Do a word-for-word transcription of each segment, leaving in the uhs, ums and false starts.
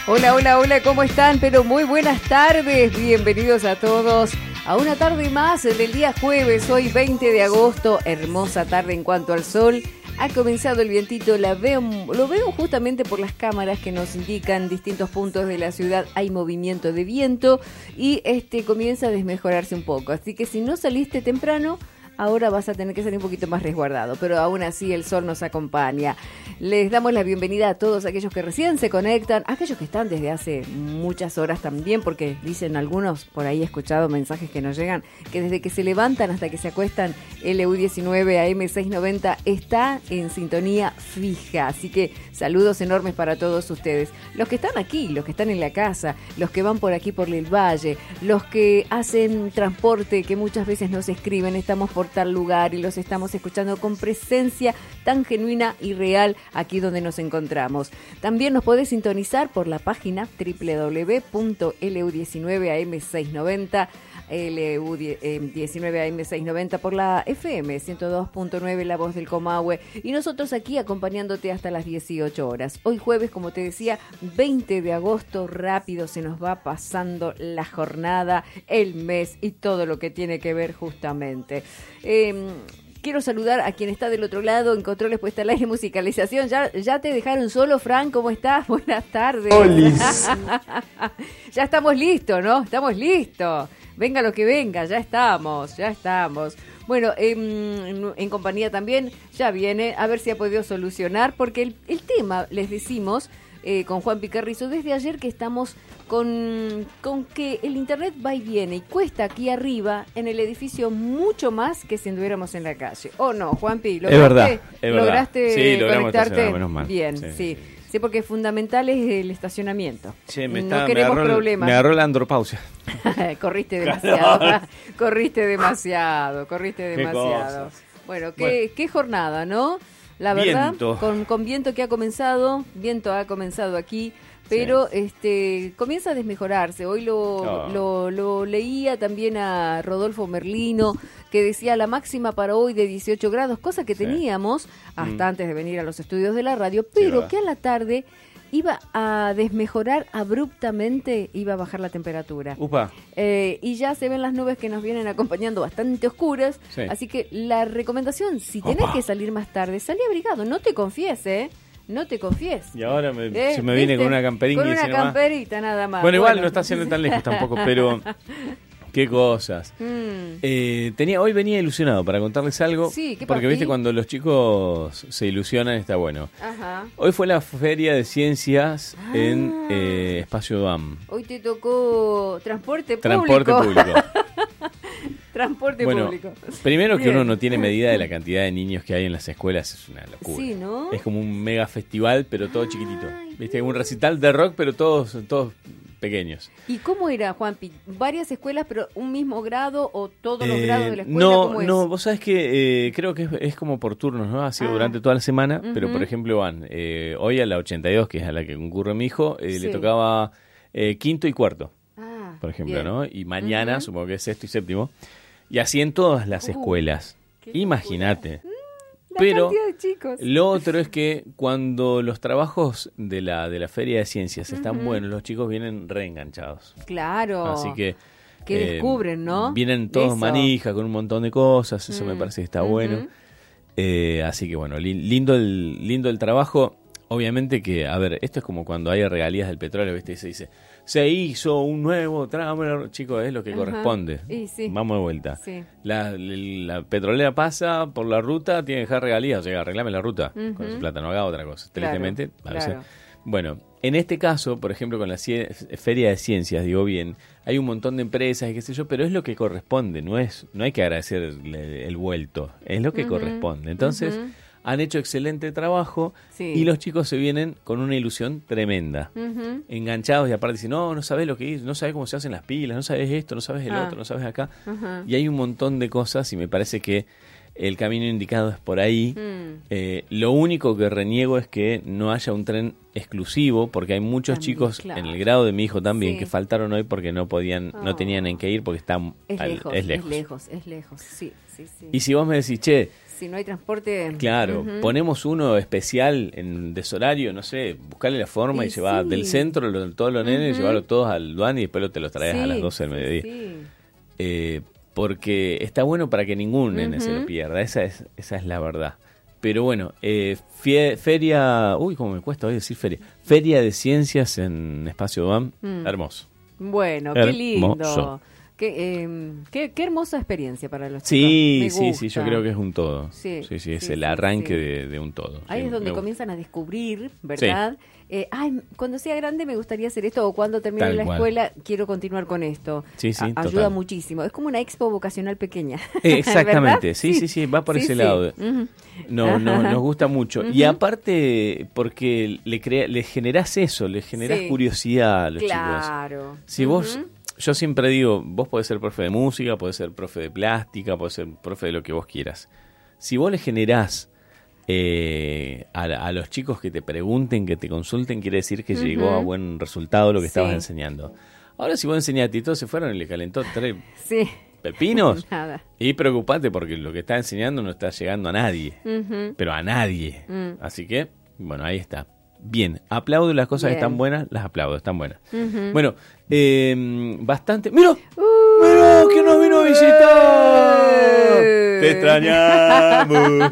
Hola, hola, hola, ¿cómo están? Pero muy buenas tardes, bienvenidos a todos a una tarde más del día jueves, hoy veinte de agosto, hermosa tarde en cuanto al sol. Ha comenzado el vientito, la veo, lo veo justamente por las cámaras que nos indican distintos puntos de la ciudad, hay movimiento de viento y este comienza a desmejorarse un poco, así que si no saliste temprano, ahora vas a tener que salir un poquito más resguardado, pero aún así el sol nos acompaña. Les damos la bienvenida a todos aquellos que recién se conectan, aquellos que están desde hace muchas horas también, porque dicen algunos, por ahí he escuchado mensajes que nos llegan, que desde que se levantan hasta que se acuestan, L U diecinueve A M seiscientos noventa está en sintonía fija, así que saludos enormes para todos ustedes. Los que están aquí, los que están en la casa, los que van por aquí por el valle, los que hacen transporte, que muchas veces nos escriben, estamos por tal lugar y los estamos escuchando con presencia tan genuina y real aquí donde nos encontramos. También nos podés sintonizar por la página doble u doble u doble u punto L U diecinueve A M seiscientos noventa, L U diecinueve A M seiscientos noventa por la F M ciento dos punto nueve, La Voz del Comahue, y nosotros aquí acompañándote hasta las dieciocho horas. Hoy jueves, como te decía, veinte de agosto, rápido se nos va pasando la jornada, el mes y todo lo que tiene que ver justamente. Eh, quiero saludar a quien está del otro lado en controles puesta al aire, musicalización. ¿Ya, ya te dejaron solo, Fran? ¿Cómo estás? Buenas tardes. Olis. Ya estamos listos, ¿no? Estamos listos. Venga lo que venga, ya estamos, ya estamos. Bueno, en, en compañía también ya viene, a ver si ha podido solucionar, porque el, el tema, les decimos, eh, con Juan Picarrizo, desde ayer que estamos con, con que el internet va y viene y cuesta aquí arriba en el edificio mucho más que si anduviéramos en la calle. ¿O no, Juanpi? Es verdad, es verdad. ¿Lograste sí, conectarte? Menos mal. Bien, sí. sí. Sí, porque fundamental es el estacionamiento. Sí, me no está, queremos me agarró, problemas. Me agarró la andropausia. Corriste demasiado, claro. corriste demasiado, corriste demasiado. Qué bueno, qué, bueno. qué jornada, ¿no? La verdad, viento. Con, con viento que ha comenzado, viento ha comenzado aquí, pero sí. este comienza a desmejorarse. Hoy lo, oh. lo, lo leía también a Rodolfo Merlino, que decía la máxima para hoy de dieciocho grados, cosa que sí. teníamos hasta mm. antes de venir a los estudios de la radio, pero sí, que a la tarde iba a desmejorar abruptamente, iba a bajar la temperatura. Upa. Eh, y ya se ven las nubes que nos vienen acompañando bastante oscuras, sí. así que la recomendación, si tenés Opa. que salir más tarde, salí abrigado, no te confíes, ¿eh? No te confíes. Y ahora me, eh, se me viene con una camperita. Con una camperita nada más. Bueno, igual bueno. no está haciendo tan lejos tampoco, pero qué cosas. Mm. Eh, tenía, hoy venía ilusionado para contarles algo. Sí, ¿qué porque viste, cuando los chicos se ilusionan está bueno. Ajá. Hoy fue la Feria de Ciencias ah. en eh, Espacio D A M. Hoy te tocó transporte público. Transporte público. Transporte bueno, público. Primero que Bien. uno no tiene medida de la cantidad de niños que hay en las escuelas, es una locura. Sí, ¿no? Es como un mega festival, pero todo Ay, chiquitito. Viste, un recital de rock, pero todos, todos pequeños. ¿Y cómo era, Juanpi? ¿Varias escuelas, pero un mismo grado o todos los eh, grados de la escuela? No, ¿Cómo es? no, vos sabés que eh, creo que es, es como por turnos, ¿no? Ha sido ah. durante toda la semana, uh-huh. pero por ejemplo van eh, hoy a la ochenta y dos, que es a la que concurre mi hijo, eh, sí. le tocaba eh, quinto y cuarto, ah, por ejemplo, bien. ¿no? Y mañana, uh-huh. supongo que es sexto y séptimo, y así en todas las uh, escuelas. Imagínate. La Pero cantidad de chicos. Lo otro es que cuando los trabajos de la de la Feria de Ciencias uh-huh. están buenos, los chicos vienen reenganchados. Claro. Así que que eh, descubren, ¿no? Vienen todos eso. manija con un montón de cosas, eso mm. me parece que está uh-huh. bueno. Eh, así que bueno, li- lindo el lindo el trabajo. Obviamente que, a ver, esto es como cuando hay regalías del petróleo, ¿viste? Y se dice, se hizo un nuevo tramo, chicos, es lo que Ajá. corresponde. Y sí. Vamos de vuelta. Sí. La, la petrolera pasa por la ruta, tiene que dejar regalías, o sea, arreglame la ruta uh-huh. con su plata, no haga otra cosa. Claro, Tristemente, a veces. Claro. Bueno, en este caso, por ejemplo, con la cie- Feria de Ciencias, digo bien, hay un montón de empresas y qué sé yo, pero es lo que corresponde, no es no hay que agradecer el, el vuelto, es lo que uh-huh. corresponde. Entonces... Uh-huh. Han hecho excelente trabajo sí. y los chicos se vienen con una ilusión tremenda. Uh-huh. Enganchados y aparte dicen, no, no sabes lo que es, no sabes cómo se hacen las pilas, no sabes esto, no sabes el ah. otro, no sabes acá. Uh-huh. Y hay un montón de cosas y me parece que el camino indicado es por ahí. Mm. Eh, lo único que reniego es que no haya un tren exclusivo, porque hay muchos también, chicos, claro. en el grado de mi hijo también, sí. que faltaron hoy porque no podían, oh. no tenían en qué ir porque están es al, lejos, es lejos. Es lejos, es lejos, sí, sí, sí. Y si vos me decís, che, Si no hay transporte... Claro, uh-huh. ponemos uno especial en deshorario, no sé, buscarle la forma y, y llevar sí. del centro lo, todos los nenes, uh-huh. llevarlos todos al Duan y después te los traes sí, a las doce del mediodía. Sí, sí. Eh, porque está bueno para que ningún nene uh-huh. se lo pierda, esa es, esa es la verdad. Pero bueno, eh, fie, feria, uy, cómo me cuesta hoy decir feria, feria de ciencias en Espacio Duan, mm. hermoso. Bueno, qué lindo. Qué, eh, qué, qué hermosa experiencia para los sí, chicos. Sí, sí, yo creo que es un todo. Sí, sí, sí es sí, el sí, arranque sí. De, de un todo. Ahí sí, es donde comienzan a descubrir, ¿verdad? Sí. Eh, ay, cuando sea grande me gustaría hacer esto, o cuando termine Tal la cual. escuela quiero continuar con esto. Sí, sí, a- ayuda muchísimo. Es como una expo vocacional pequeña. Eh, exactamente, sí, sí, sí, sí, va por sí, ese sí. lado. Uh-huh. No, no, nos gusta mucho. Uh-huh. Y aparte, porque le, crea, le generás eso, le generás sí. curiosidad a los claro. chicos. Claro. Si uh-huh. vos... Yo siempre digo, vos podés ser profe de música, podés ser profe de plástica, podés ser profe de lo que vos quieras. Si vos le generás eh, a, a los chicos que te pregunten, que te consulten, quiere decir que uh-huh. llegó a buen resultado lo que sí. estabas enseñando. Ahora si vos enseñaste y todos se fueron y le calentó tres sí. pepinos, Nada. y preocupate porque lo que estás enseñando no está llegando a nadie, uh-huh. pero a nadie. Uh-huh. Así que, bueno, ahí está. Bien, aplaudo las cosas Bien. que están buenas, las aplaudo, están buenas. Uh-huh. Bueno, eh, bastante... ¡Mira! Uh, ¡Mira! ¿Quién nos vino a visitar? Uh, ¡Te extrañamos!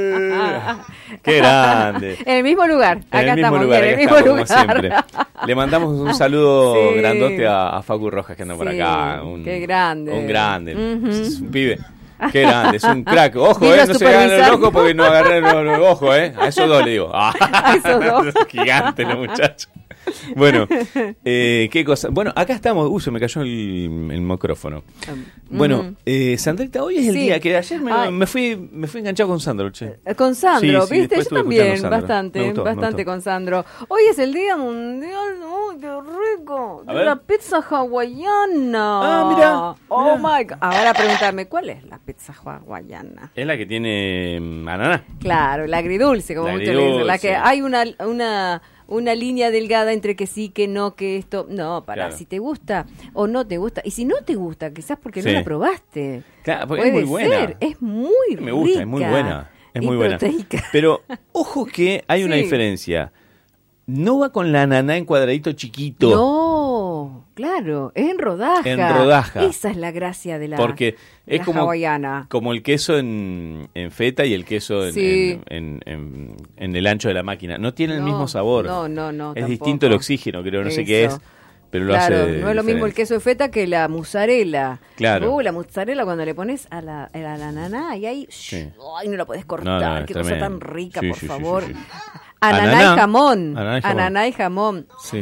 ¡Qué grande! En el mismo lugar, acá en el mismo estamos, lugar, en el acá mismo estamos, lugar. como siempre. Le mandamos un saludo sí. grandote a, a Facu Rojas que anda sí. por acá. Un, ¡Qué grande! Un grande, uh-huh. es un pibe. Qué grande, es un crack. Ojo, eh, no se hagan el ojo porque no agarré no, no, ojo, eh. A esos dos le digo. Ah, a esos dos. Gigante los muchachos. Bueno, eh, qué cosa. Bueno, acá estamos. Uy, se me cayó el, el micrófono. Bueno, uh-huh. eh, Sandrita, hoy es el sí. día que ayer me, me fui me fui enganchado con Sandro, che. Con Sandro, sí, ¿viste? Sí, yo también, bastante, gustó, bastante con Sandro. Hoy es el día mundial, uy, qué rico, de la pizza hawaiana. Ah, mira. Oh my God. Ahora preguntarme, ¿cuál es la pizza hawaiana? Es la que tiene ananá. Claro, la agridulce, como muchos le dicen, la que hay una una una línea delgada entre que sí, que no, que esto... No, para, claro. si te gusta o no te gusta. Y si no te gusta, quizás porque sí. no la probaste. Claro, porque Puede es muy buena. Ser. Es muy rica. Me gusta, es muy buena. Es muy buena. Proteica. Pero, ojo que hay una sí. diferencia. No va con la ananá en cuadradito chiquito. No, claro, es en rodaja. En rodaja. Esa es la gracia de la, Porque es la como, hawaiana. Como el queso en, en feta y el queso en, sí. en, en, en, en el ancho de la máquina. No tiene no, el mismo sabor. No, no, no. Es tampoco. distinto el oxígeno, creo, no Eso. sé qué es. Pero lo claro, hace no es diferente. lo mismo el queso de feta que la mozzarella. Claro. Uh, la mozzarella cuando le pones a la, a la ananá y ahí, sí. ay, no la podés cortar. No, no, Qué tremendo. cosa tan rica, sí, por sí, favor. Sí, sí, sí. Ananá, Ananá y jamón. Ananá y jamón. Ananá y jamón. Sí.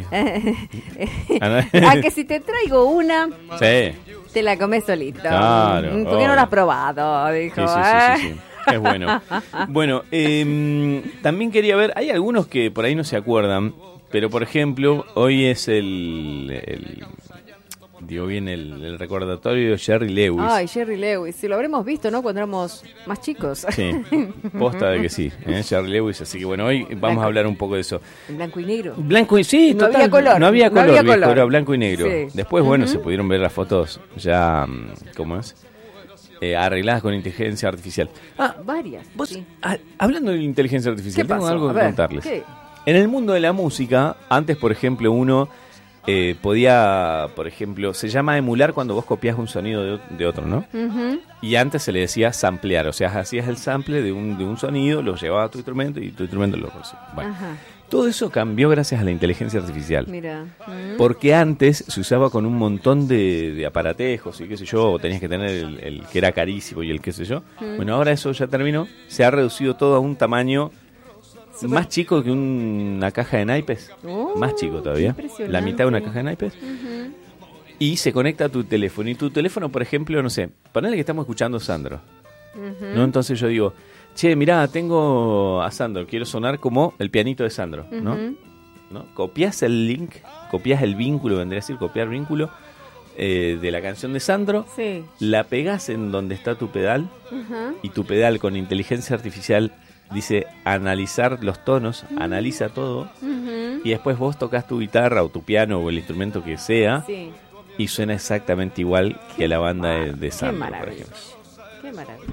A que si te traigo una, sí. te la comes solito. Claro. ¿Por qué oh. no la has probado? Dijo. Sí, sí, sí, sí, sí. Es bueno. Bueno, eh, también quería ver, hay algunos que por ahí no se acuerdan, pero por ejemplo, hoy es el... el digo bien, el, el recordatorio de Jerry Lewis. Ay, Jerry Lewis, si lo habremos visto, ¿no? Cuando éramos más chicos. Sí, posta de que sí, ¿eh? Jerry Lewis. Así que bueno, hoy vamos blanco. a hablar un poco de eso. En blanco y negro. Blanco y sí, no total. Había color. No había no color, había viejo, color. era blanco y negro. Sí. Después, bueno, uh-huh. se pudieron ver las fotos ya, ¿cómo es? Eh, arregladas con inteligencia artificial. Ah, varias. Vos, sí. a, hablando de inteligencia artificial, tengo pasó? algo a que ver, contarles. ¿qué? En el mundo de la música, antes, por ejemplo, uno eh, podía, por ejemplo, se llama emular cuando vos copias un sonido de, de otro, ¿no? Uh-huh. Y antes se le decía samplear, o sea, hacías el sample de un, de un sonido, lo llevaba a tu instrumento y tu instrumento lo recibía. Bueno, Ajá. todo eso cambió gracias a la inteligencia artificial. Mira. Uh-huh. Porque antes se usaba con un montón de, de aparatejos y qué sé yo, o tenías que tener el, el que era carísimo y el qué sé yo. Uh-huh. Bueno, ahora eso ya terminó, se ha reducido todo a un tamaño... Super. Más chico que un, una caja de naipes. Oh, más chico todavía. La mitad de una caja de naipes. Uh-huh. Y se conecta a tu teléfono. Y tu teléfono, por ejemplo, no sé, ponele que estamos escuchando a Sandro. Uh-huh. ¿No? Entonces yo digo, che, mirá, tengo a Sandro, quiero sonar como el pianito de Sandro. Uh-huh. ¿no? ¿No? Copias el link, copias el vínculo, vendría a decir copiar vínculo eh, de la canción de Sandro. Sí. La pegás en donde está tu pedal. Uh-huh. Y tu pedal con inteligencia artificial dice analizar los tonos, uh-huh. analiza todo, uh-huh. y después vos tocas tu guitarra o tu piano o el instrumento que sea, sí. y suena exactamente igual Qué que la banda de, de Sandro, por ejemplo. Qué maravilla.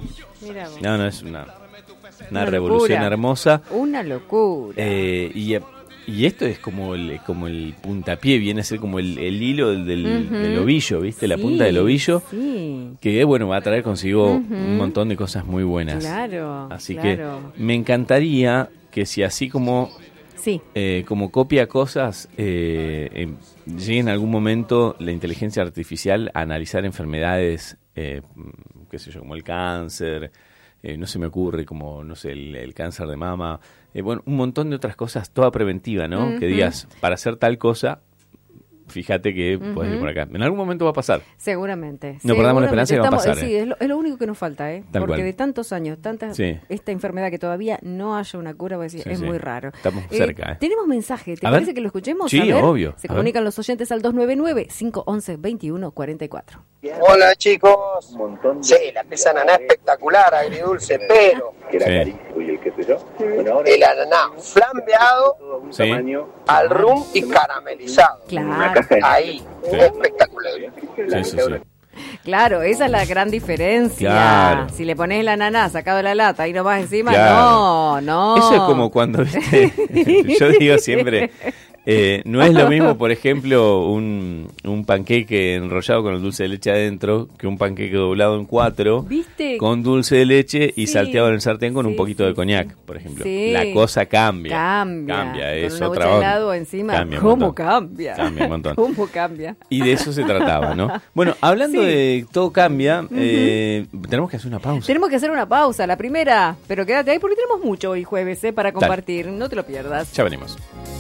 Mirá vos. No, no, es una, una, una revolución locura. hermosa. Una locura. Eh, y, y esto es como el, como el puntapié, viene a ser como el, el hilo del, Uh-huh. del ovillo, ¿viste? La Sí, punta del ovillo. Sí. Que, bueno, va a traer consigo Uh-huh. un montón de cosas muy buenas. Claro. Así claro. que me encantaría que si así como... Sí. Eh, como copia cosas, eh, eh, llegue en algún momento la inteligencia artificial a analizar enfermedades, eh, qué sé yo, como el cáncer, eh, no se me ocurre, como, no sé, el, el cáncer de mama, eh, bueno, un montón de otras cosas, toda preventiva, ¿no? Uh-huh. Que digas, para hacer tal cosa, fíjate que Uh-huh. puedes ir por acá. En algún momento va a pasar. Seguramente. No perdamos la Seguramente. esperanza que va a Estamos- pasar, Sí, ¿eh? es lo, es lo único que nos falta, ¿eh? Tal Porque cual. de tantos años, tanta Sí. esta enfermedad que todavía no haya una cura, voy a decir, Sí, es sí. muy raro. Estamos cerca, ¿eh? Tenemos mensaje, ¿te A parece ver. que lo escuchemos? Sí, A ver. obvio. Se A comunican los oyentes al dos nueve nueve, cinco uno uno, dos uno cuatro cuatro. Hola chicos, sí, la pieza de ananá espectacular, agridulce, pero Sí. el ananá flambeado Sí. al rum y caramelizado. Claro, Ahí, Sí. espectacular. Sí, sí, sí. claro, esa es la gran diferencia. Claro. Si le pones el ananá sacado de la lata y no vas encima, Claro. no, no. Eso es como cuando, ¿viste? Yo digo siempre, eh, no es lo mismo, por ejemplo, un, un panqueque enrollado con el dulce de leche adentro que un panqueque doblado en cuatro ¿Viste? con dulce de leche y Sí. salteado en el sartén con Sí, un poquito sí, de coñac, sí. por ejemplo. Sí. La cosa cambia. Cambia. Cambia, Con es una otra bocha de onda. helado encima. Cambia un ¿Cómo montón. cambia? Cambia un montón. ¿Cómo cambia? Y de eso se trataba, ¿no? Bueno, hablando Sí. de todo cambia, eh, tenemos que hacer una pausa. Tenemos que hacer una pausa, la primera, pero quédate ahí porque tenemos mucho hoy jueves ¿eh? para compartir, no te lo pierdas. Ya venimos.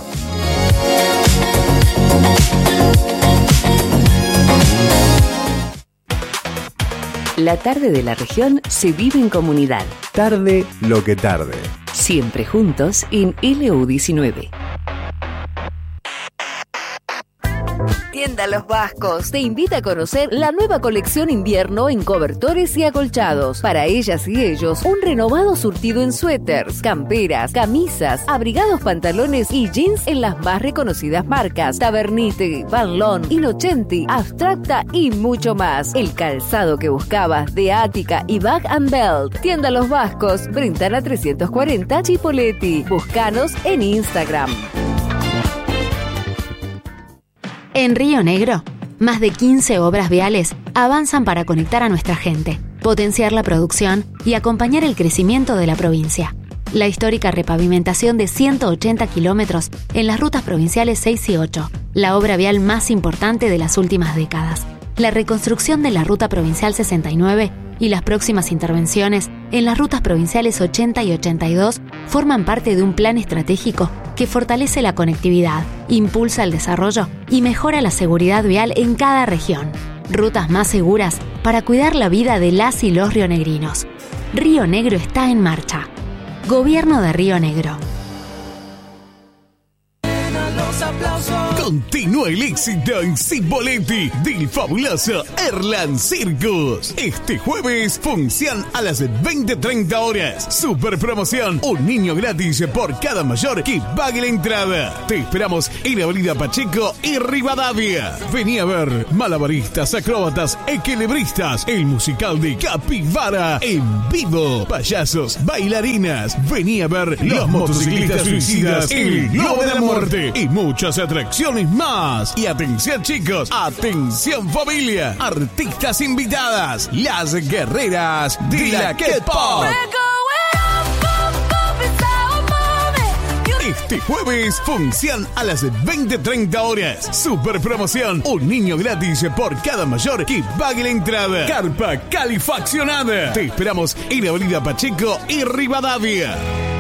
La tarde de la región se vive en comunidad. Tarde lo que tarde. Siempre juntos en L U diecinueve. Tienda Los Vascos te invita a conocer la nueva colección invierno en cobertores y acolchados. Para ellas y ellos, un renovado surtido en suéteres, camperas, camisas, abrigados, pantalones y jeans en las más reconocidas marcas: Tabernite, Van Loon, Innocenti, Abstracta y mucho más. El calzado que buscabas de Ática y Bag and Belt. Tienda Los Vascos, Brentana trescientos cuarenta, Chipoleti. Búscanos en Instagram. En Río Negro, más de quince obras viales avanzan para conectar a nuestra gente, potenciar la producción y acompañar el crecimiento de la provincia. La histórica repavimentación de ciento ochenta kilómetros en las rutas provinciales seis y ocho, la obra vial más importante de las últimas décadas. La reconstrucción de la ruta provincial sesenta y nueve y las próximas intervenciones en las rutas provinciales ochenta y ochenta y dos forman parte de un plan estratégico que fortalece la conectividad, impulsa el desarrollo y mejora la seguridad vial en cada región. Rutas más seguras para cuidar la vida de las y los rionegrinos. Río Negro está en marcha. Gobierno de Río Negro. Continúa el éxito en Cipolletti del fabuloso Erland Circus. Este jueves, función a las veinte treinta horas. Super promoción, un niño gratis por cada mayor que pague la entrada. Te esperamos en Avenida Pacheco y Rivadavia. Vení a ver malabaristas, acróbatas, equilibristas, el musical de Capibara en vivo, payasos, bailarinas. Vení a ver los motociclistas suicidas, el Globo de la Muerte y muchas atracciones más. Y atención chicos, atención familia, artistas invitadas, las guerreras de la K-pop. Este jueves, función a las veinte treinta horas. Super promoción, un niño gratis por cada mayor que pague la entrada. Carpa calefaccionada. Te esperamos en Avenida Pacheco y Rivadavia.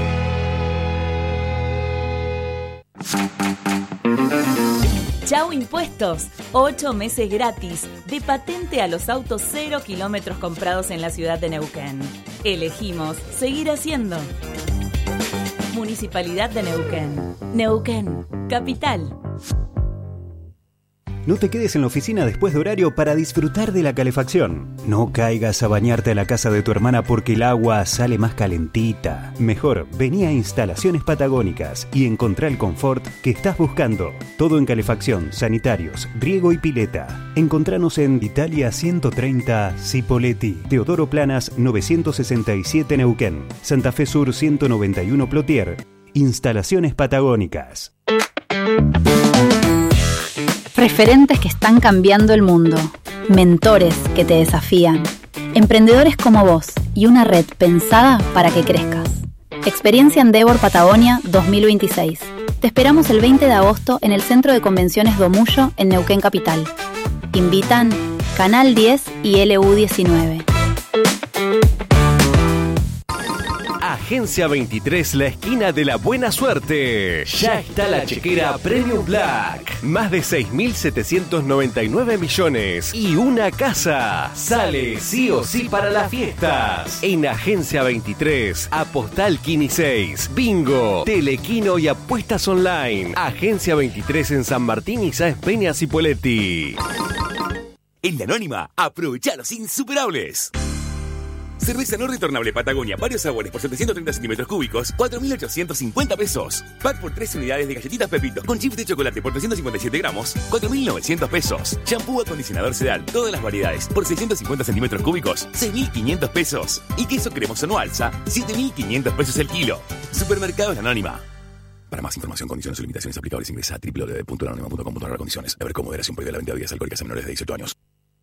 Chau Impuestos, ocho meses gratis de patente a los autos cero kilómetros comprados en la ciudad de Neuquén. Elegimos seguir haciendo. Municipalidad de Neuquén. Neuquén, capital. No te quedes en la oficina después de horario para disfrutar de la calefacción. No caigas a bañarte a la casa de tu hermana porque el agua sale más calentita. Mejor, vení a Instalaciones Patagónicas y encontrá el confort que estás buscando. Todo en calefacción, sanitarios, riego y pileta. Encontranos en Italia ciento treinta Cipolletti, Teodoro Planas novecientos sesenta y siete Neuquén, Santa Fe Sur ciento noventa y uno Plotier. Instalaciones Patagónicas. Referentes que están cambiando el mundo, mentores que te desafían, emprendedores como vos y una red pensada para que crezcas. Experiencia Endeavor Patagonia dos mil veintiséis. Te esperamos el veinte de agosto en el Centro de Convenciones Domullo en Neuquén Capital. Invitan Canal diez y L U diecinueve. Agencia veintitrés, la esquina de la buena suerte. Ya está la chequera Premium Black. Más de seis mil setecientos noventa y nueve millones y una casa. Sale sí o sí para las fiestas. En Agencia veintitrés, Apostal Kini seis, Bingo, Telequino y apuestas online. Agencia veintitrés en San Martín y Sáenz Peña Cipolletti. En La Anónima, aprovecha los insuperables. Cerveza no retornable Patagonia, varios sabores por setecientos treinta centímetros cúbicos, cuatro mil ochocientos cincuenta pesos. Pack por tres unidades de galletitas Pepito con chips de chocolate por trescientos cincuenta y siete gramos, cuatro mil novecientos pesos. Shampoo acondicionador Sedal, todas las variedades, por seiscientos cincuenta centímetros cúbicos, seis mil quinientos pesos. Y queso cremoso no alza, siete mil quinientos pesos el kilo. Supermercados La Anónima. Para más información, condiciones y limitaciones aplicables, ingresa a doble u doble u doble u punto la anónima punto com punto a r condiciones. A ver cómo moderación prohibida la venta de bebidas alcohólicas a menores de dieciocho años.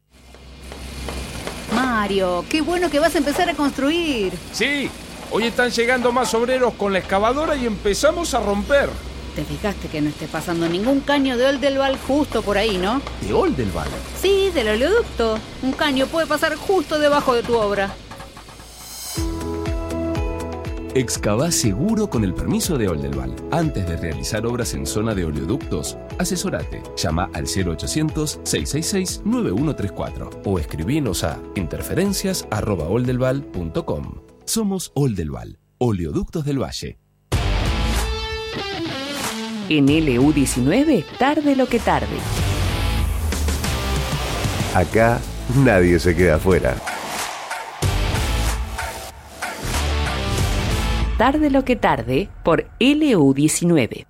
Mario, qué bueno que vas a empezar a construir. Sí, hoy están llegando más obreros con la excavadora y empezamos a romper. Te fijaste que no esté pasando ningún caño de Oldelval justo por ahí, ¿no? ¿De Oldelval? Sí, del oleoducto. Un caño puede pasar justo debajo de tu obra. Excavá seguro con el permiso de Oldelval. Antes de realizar obras en zona de oleoductos, asesorate. Llama al cero ochocientos, seiscientos sesenta y seis, noventa y uno treinta y cuatro o escribinos a interferencias arroba oldelval punto com. Somos Oldelval, Oleoductos del Valle. En L U diecinueve, tarde lo que tarde. Acá nadie se queda afuera. Tarde lo que tarde por L U diecinueve.